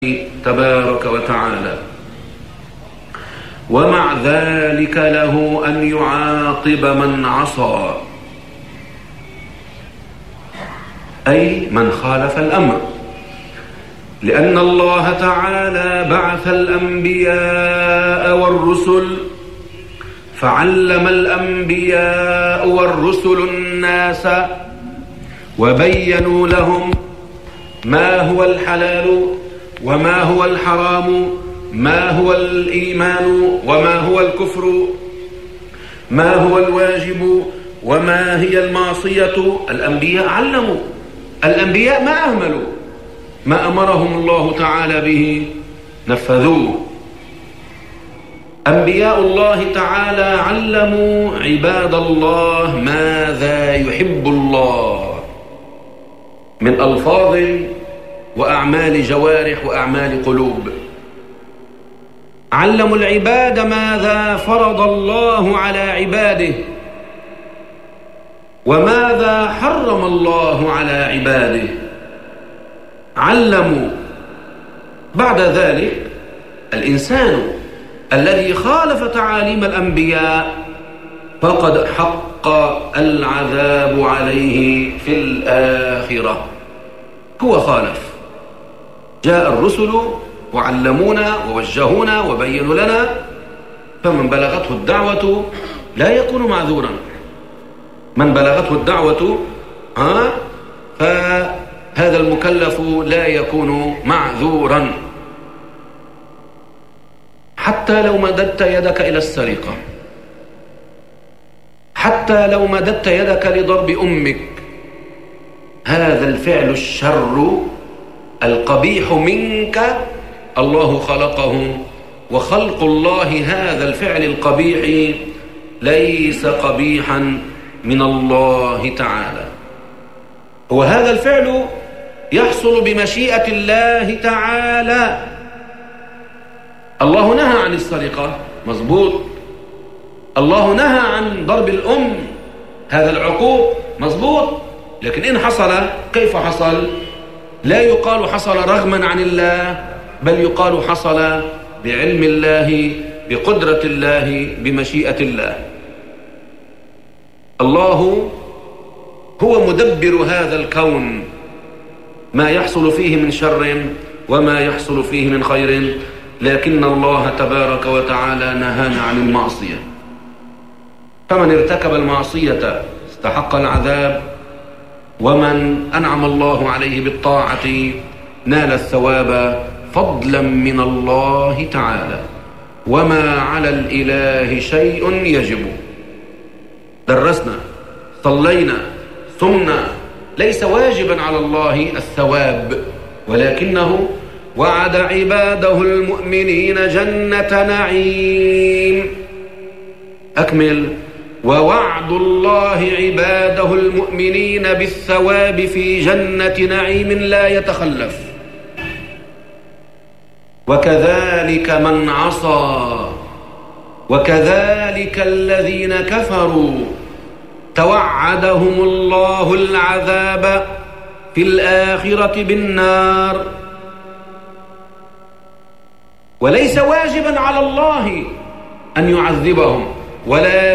تبارك وتعالى، ومع ذلك له أن يعاقب من عصى، أي من خالف الأمر، لأن الله تعالى بعث الأنبياء والرسل، فعلم الأنبياء والرسل الناس وبينوا لهم ما هو الحلال وما هو الحرام، ما هو الإيمان وما هو الكفر، ما هو الواجب وما هي المعصية. الأنبياء علموا، الأنبياء ما أهملوا، ما أمرهم الله تعالى به نفذوه. أنبياء الله تعالى علموا عباد الله ماذا يحب الله من ألفاظ وأعمال جوارح وأعمال قلوب. علموا العباد ماذا فرض الله على عباده وماذا حرم الله على عباده. علموا. بعد ذلك الإنسان الذي خالف تعاليم الأنبياء فقد حق العذاب عليه في الآخرة. هو خالف. جاء الرسل وعلمونا ووجهونا وبينوا لنا، فمن بلغته الدعوة لا يكون معذورا. من بلغته الدعوة فهذا المكلف لا يكون معذورا، حتى لو مددت يدك إلى السرقة، حتى لو مددت يدك لضرب أمك. هذا الفعل الشر القبيح منك الله خلقه، وخلق الله هذا الفعل القبيح ليس قبيحا من الله تعالى. وهذا الفعل يحصل بمشيئة الله تعالى. الله نهى عن السرقة، مظبوط. الله نهى عن ضرب الأم، هذا العقوق، مظبوط. لكن إن حصل كيف حصل؟ لا يقال حصل رغما عن الله، بل يقال حصل بعلم الله، بقدرة الله، بمشيئة الله. الله هو مدبر هذا الكون، ما يحصل فيه من شر وما يحصل فيه من خير، لكن الله تبارك وتعالى نهانا عن المعصية. فمن ارتكب المعصية استحق العذاب، ومن أنعم الله عليه بالطاعة نال الثواب فضلا من الله تعالى. وما على الإله شيء يجب. درسنا، صلينا، صمنا، ليس واجبا على الله الثواب، ولكنه وعد عباده المؤمنين جنة نعيم. أكمل. ووعد الله عباده المؤمنين بالثواب في جنة نعيم لا يتخلف. وكذلك من عصى، وكذلك الذين كفروا توعدهم الله العذاب في الآخرة بالنار. وليس واجبا على الله أن يعذبهم، ولا